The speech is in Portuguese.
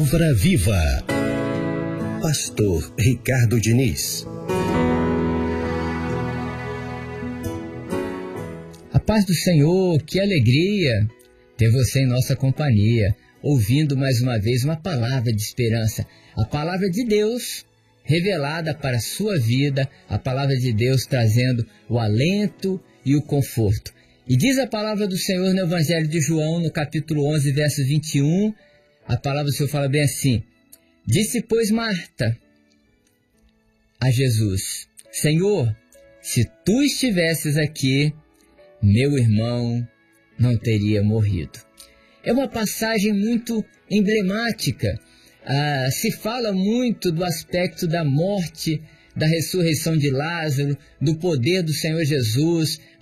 Palavra Viva. Pastor Ricardo Diniz. A paz do Senhor, que alegria ter você em nossa companhia, ouvindo mais uma vez uma palavra de esperança, a palavra de Deus revelada para a sua vida, a palavra de Deus trazendo o alento e o conforto. E diz a palavra do Senhor no Evangelho de João, no capítulo 11, verso 21, a palavra do Senhor fala bem assim: disse, pois, Marta a Jesus: Senhor, se tu estivesses aqui, meu irmão não teria morrido. É uma passagem muito emblemática. Se fala muito do aspecto da morte, da ressurreição de Lázaro, do poder do Senhor Jesus,